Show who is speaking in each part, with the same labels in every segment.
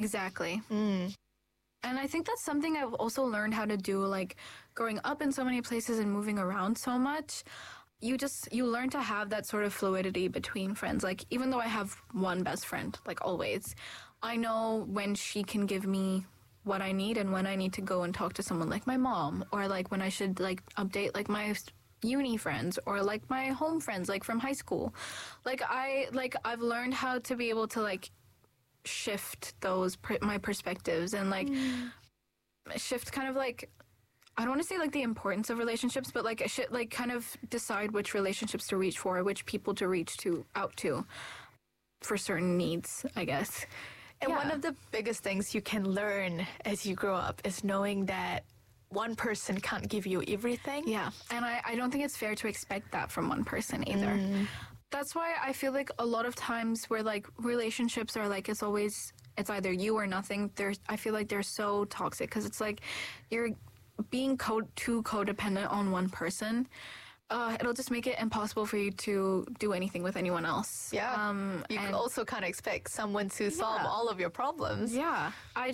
Speaker 1: Exactly. And I think that's something I've also learned how to do, like growing up in so many places and moving around so much. You learn to have that sort of fluidity between friends. Like, even though I have one best friend, like always, I know when she can give me what I need and when I need to go and talk to someone like my mom, or like when I should like update like my uni friends or like my home friends like from high school. I've learned how to be able to like shift those my perspectives and like shift kind of like, I don't want to say like the importance of relationships, but like kind of decide which relationships to reach for, which people to reach out to for certain needs, I guess.
Speaker 2: And one of the biggest things you can learn as you grow up is knowing that one person can't give you everything.
Speaker 1: Yeah, and I don't think it's fair to expect that from one person either. That's why I feel like a lot of times where like relationships are like, it's either you or nothing. I feel like they're so toxic because it's like you're being too codependent on one person. It'll just make it impossible for you to do anything with anyone else.
Speaker 2: Yeah. You can also kind of expect someone to solve all of your problems.
Speaker 1: Yeah. I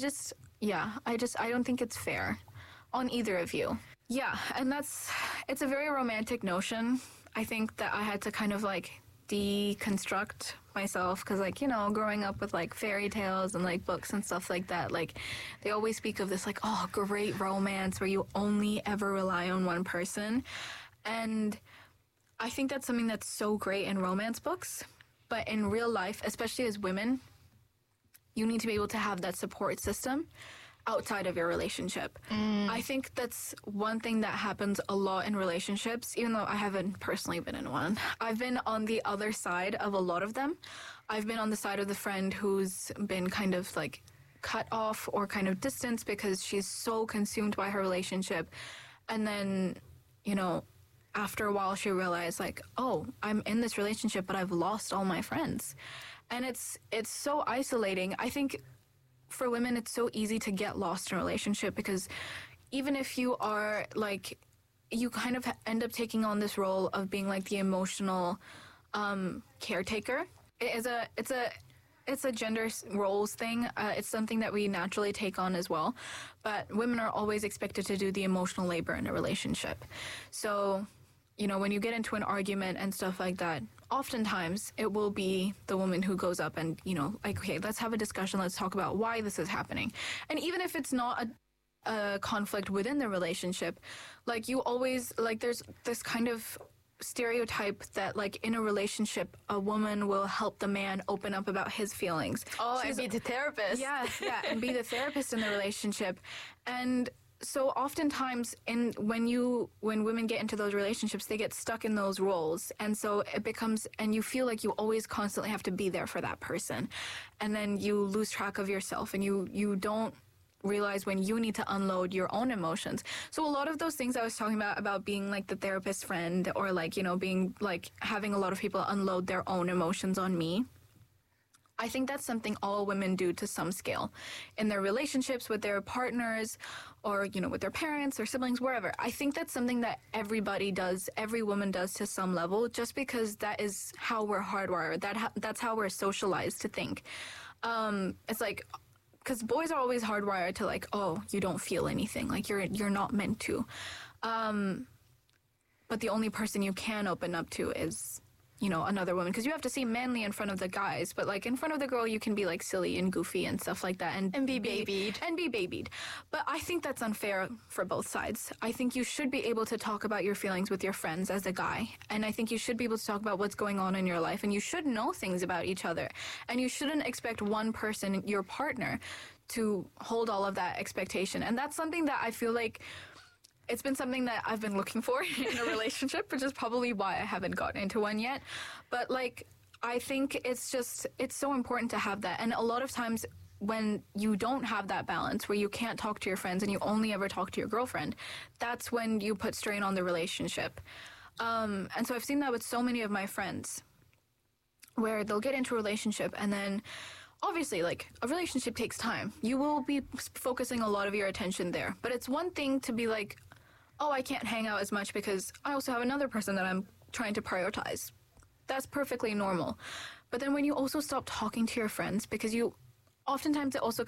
Speaker 1: don't think it's fair on either of you. Yeah, and it's a very romantic notion. I think that I had to kind of like deconstruct myself because, like, you know, growing up with like fairy tales and like books and stuff like that, like they always speak of this like, oh, great romance where you only ever rely on one person. And I think that's something that's so great in romance books, but in real life, especially as women, you need to be able to have that support system outside of your relationship. I think that's one thing that happens a lot in relationships, even though I haven't personally been in one. I've been on the other side of a lot of them. I've been on the side of the friend who's been kind of like cut off or kind of distanced because she's so consumed by her relationship. And then, you know, after a while she realized like, oh, I'm in this relationship, but I've lost all my friends. And it's so isolating. I think for women, it's so easy to get lost in a relationship because even if you are like, you kind of end up taking on this role of being like the emotional caretaker. It's a gender roles thing. It's something that we naturally take on as well. But women are always expected to do the emotional labor in a relationship. So, you know, when you get into an argument and stuff like that, oftentimes it will be the woman who goes up and, you know, like, okay, let's have a discussion. Let's talk about why this is happening. And even if it's not a conflict within the relationship, like you always, like there's this kind of stereotype that like in a relationship, a woman will help the man open up about his feelings.
Speaker 2: Oh, and be the therapist.
Speaker 1: Yeah, and be the therapist in the relationship. And so oftentimes when women get into those relationships, they get stuck in those roles. And so it becomes, and you feel like you always constantly have to be there for that person. And then you lose track of yourself and you don't realize when you need to unload your own emotions. So a lot of those things I was talking about being like the therapist friend or like, you know, being like having a lot of people unload their own emotions on me. I think that's something all women do to some scale in their relationships with their partners or, you know, with their parents or siblings, wherever. I think that's something that everybody does, every woman does to some level, just because that is how we're hardwired. That's how we're socialized to think. It's like, because boys are always hardwired to like, oh, you don't feel anything, like you're not meant to. But the only person you can open up to is, you know, another woman, because you have to seem manly in front of the guys, but like in front of the girl you can be like silly and goofy and stuff like that and
Speaker 2: be babied.
Speaker 1: But I think that's unfair for both sides. I think you should be able to talk about your feelings with your friends as a guy, and I think you should be able to talk about what's going on in your life, and you should know things about each other, and you shouldn't expect one person, your partner, to hold all of that expectation. And that's something that I feel like it's been something that I've been looking for in a relationship, which is probably why I haven't gotten into one yet. But, like, I think it's so important to have that. And a lot of times when you don't have that balance, where you can't talk to your friends and you only ever talk to your girlfriend, that's when you put strain on the relationship. And so I've seen that with so many of my friends, where they'll get into a relationship and then obviously, like, a relationship takes time. You will be focusing a lot of your attention there. But it's one thing to be like, oh, I can't hang out as much because I also have another person that I'm trying to prioritize. That's perfectly normal. But then when you also stop talking to your friends, because oftentimes it also